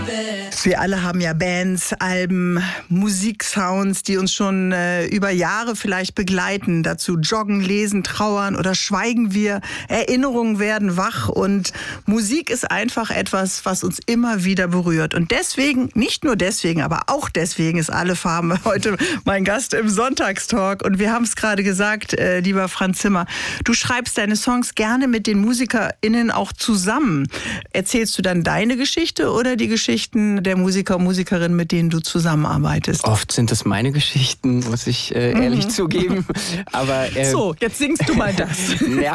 Wir alle haben ja Bands, Alben, Musiksounds, die uns schon über Jahre vielleicht begleiten. Dazu joggen, lesen, trauern oder schweigen wir. Erinnerungen werden wach und Musik ist einfach etwas, was uns immer wieder berührt. Und deswegen, nicht nur deswegen, aber auch deswegen ist Alle Farben heute mein Gast im Sonntagstalk. Und wir haben es gerade gesagt, lieber Franz Zimmer, du schreibst deine Songs gerne mit den MusikerInnen auch zusammen. Erzählst du dann deine Geschichte oder die Geschichten der Musiker und Musikerinnen, mit denen du zusammenarbeitest? Oft sind es meine Geschichten, muss ich ehrlich zugeben. Aber so, jetzt singst du mal das. Ja,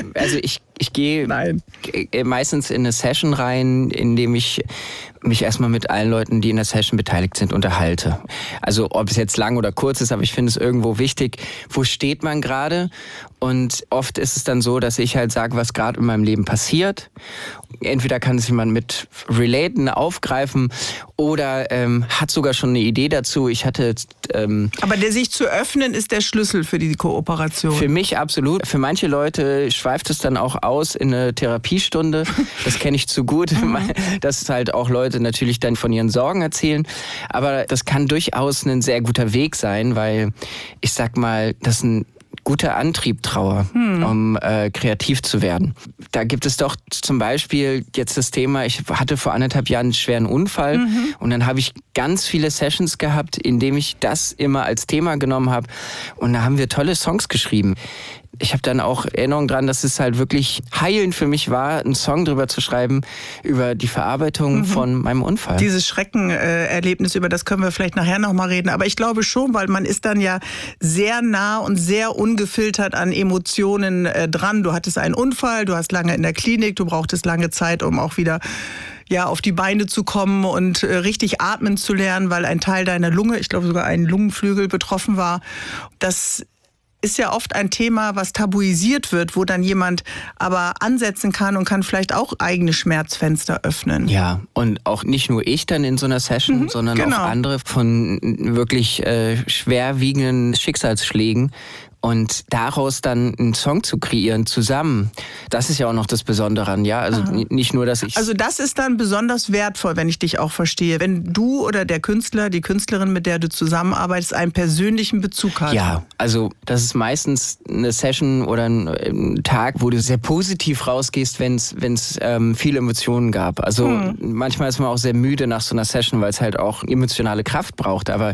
ich gehe meistens in eine Session rein, indem ich mich erstmal mit allen Leuten, die in der Session beteiligt sind, unterhalte. Also ob es jetzt lang oder kurz ist, aber ich finde es irgendwo wichtig, wo steht man gerade? Und oft ist es dann so, dass ich halt sage, was gerade in meinem Leben passiert. Entweder kann sich jemand mit relaten, aufgreifen oder hat sogar schon eine Idee dazu. Ich hatte aber der sich zu öffnen ist der Schlüssel für die Kooperation. Für mich absolut. Für manche Leute schweift es dann auch aus in eine Therapiestunde. Das kenne ich zu gut. Dass halt auch Leute natürlich dann von ihren Sorgen erzählen. Aber das kann durchaus ein sehr guter Weg sein, weil ich sag mal, das ist ein guter Antrieb, Trauer, um kreativ zu werden. Da gibt es doch zum Beispiel jetzt das Thema, ich hatte vor 1,5 Jahren einen schweren Unfall und dann habe ich ganz viele Sessions gehabt, in denen ich das immer als Thema genommen habe und da haben wir tolle Songs geschrieben. Ich habe dann auch Erinnerung dran, dass es halt wirklich heilend für mich war, einen Song drüber zu schreiben, über die Verarbeitung von meinem Unfall. Dieses Schreckenerlebnis, über das können wir vielleicht nachher nochmal reden. Aber ich glaube schon, weil man ist dann ja sehr nah und sehr ungefiltert an Emotionen dran. Du hattest einen Unfall, du hast lange in der Klinik, du brauchtest lange Zeit, um auch wieder auf die Beine zu kommen und richtig atmen zu lernen, weil ein Teil deiner Lunge, ich glaube sogar ein Lungenflügel betroffen war. Das ist ja oft ein Thema, was tabuisiert wird, wo dann jemand aber ansetzen kann und kann vielleicht auch eigene Schmerzfenster öffnen. Ja, und auch nicht nur ich dann in so einer Session, sondern auch andere von wirklich schwerwiegenden Schicksalsschlägen. Und daraus dann einen Song zu kreieren, zusammen, das ist ja auch noch das Besondere an, ja. Also nicht nur, dass ich... Also das ist dann besonders wertvoll, wenn ich dich auch verstehe. Wenn du oder der Künstler, die Künstlerin, mit der du zusammenarbeitest, einen persönlichen Bezug hat. Ja, also das ist meistens eine Session oder ein Tag, wo du sehr positiv rausgehst, wenn es viele Emotionen gab. Also manchmal ist man auch sehr müde nach so einer Session, weil es halt auch emotionale Kraft braucht, aber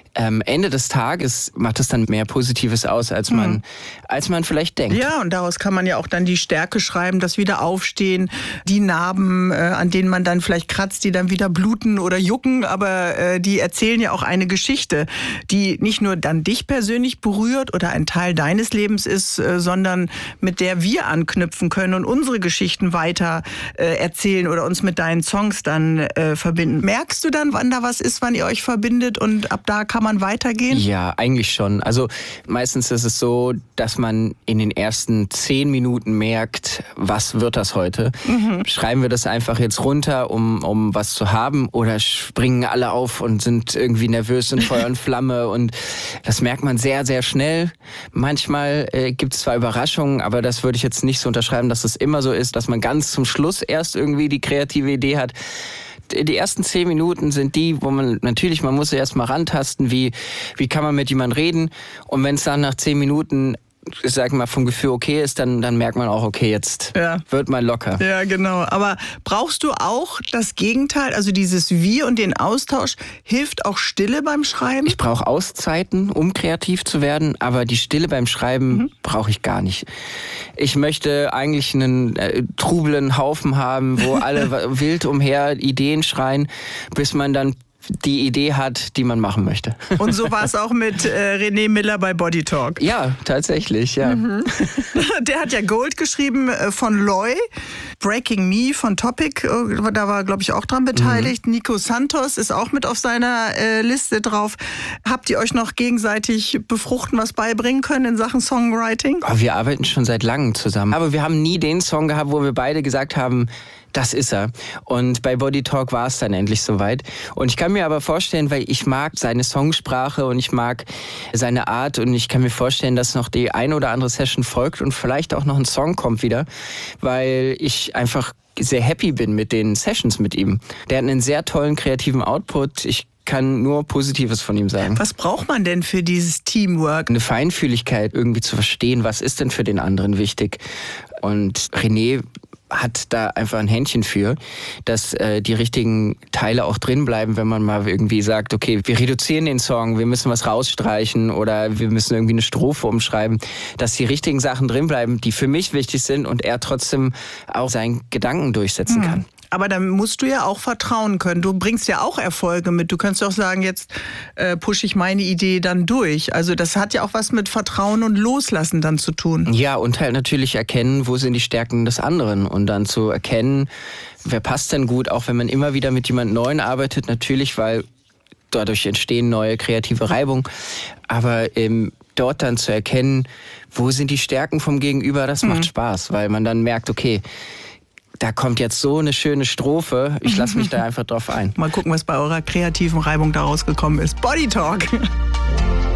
Ende des Tages macht es dann mehr Positives aus, als man vielleicht denkt. Ja, und daraus kann man ja auch dann die Stärke schreiben, das Wiederaufstehen, die Narben, an denen man dann vielleicht kratzt, die dann wieder bluten oder jucken, aber die erzählen ja auch eine Geschichte, die nicht nur dann dich persönlich berührt oder ein Teil deines Lebens ist, sondern mit der wir anknüpfen können und unsere Geschichten weiter erzählen oder uns mit deinen Songs dann verbinden. Merkst du dann, wann da was ist, wann ihr euch verbindet und ab da kann man weitergehen? Ja, eigentlich schon. Also meistens ist es so, dass man in den ersten 10 Minuten merkt, was wird das heute? Schreiben wir das einfach jetzt runter, um was zu haben, oder springen alle auf und sind irgendwie nervös in Feuer und Flamme, und das merkt man sehr, sehr schnell. Manchmal gibt es zwar Überraschungen, aber das würde ich jetzt nicht so unterschreiben, dass es immer so ist, dass man ganz zum Schluss erst irgendwie die kreative Idee hat. Die ersten 10 Minuten sind die, wo man muss erst mal rantasten, wie kann man mit jemandem reden, und wenn es dann nach 10 Minuten, ich sag mal, vom Gefühl okay ist, dann merkt man auch, okay, jetzt wird man locker. Ja, genau. Aber brauchst du auch das Gegenteil, also dieses Wie und den Austausch? Hilft auch Stille beim Schreiben? Ich brauche Auszeiten, um kreativ zu werden, aber die Stille beim Schreiben brauche ich gar nicht. Ich möchte eigentlich einen trubelen Haufen haben, wo alle wild umher Ideen schreien, bis man dann die Idee hat, die man machen möchte. Und so war es auch mit René Miller bei Body Talk. Ja, tatsächlich, ja. Der hat ja Gold geschrieben von Loy, Breaking Me von Topic, da war, glaube ich, auch dran beteiligt. Nico Santos ist auch mit auf seiner Liste drauf. Habt ihr euch noch gegenseitig befruchten, was beibringen können in Sachen Songwriting? Wir arbeiten schon seit langem zusammen. Aber wir haben nie den Song gehabt, wo wir beide gesagt haben, Das ist er. Und bei Body Talk war es dann endlich soweit. Und ich kann mir aber vorstellen, weil ich mag seine Songsprache und ich mag seine Art und ich kann mir vorstellen, dass noch die ein oder andere Session folgt und vielleicht auch noch ein Song kommt wieder, weil ich einfach sehr happy bin mit den Sessions mit ihm. Der hat einen sehr tollen kreativen Output. Ich kann nur Positives von ihm sagen. Was braucht man denn für dieses Teamwork? Eine Feinfühligkeit, irgendwie zu verstehen, was ist denn für den anderen wichtig. Und René hat da einfach ein Händchen für, dass die richtigen Teile auch drin bleiben, wenn man mal irgendwie sagt, okay, wir reduzieren den Song, wir müssen was rausstreichen oder wir müssen irgendwie eine Strophe umschreiben, dass die richtigen Sachen drin bleiben, die für mich wichtig sind und er trotzdem auch seinen Gedanken durchsetzen kann. Aber dann musst du ja auch vertrauen können. Du bringst ja auch Erfolge mit. Du kannst auch sagen, jetzt pushe ich meine Idee dann durch. Also das hat ja auch was mit Vertrauen und Loslassen dann zu tun. Ja, und halt natürlich erkennen, wo sind die Stärken des anderen. Und dann zu erkennen, wer passt denn gut, auch wenn man immer wieder mit jemand Neuen arbeitet, natürlich, weil dadurch entstehen neue kreative Reibung. Aber dort dann zu erkennen, wo sind die Stärken vom Gegenüber, das macht Spaß, weil man dann merkt, okay, da kommt jetzt so eine schöne Strophe, ich lasse mich da einfach drauf ein. Mal gucken, was bei eurer kreativen Reibung daraus gekommen ist. Body Talk.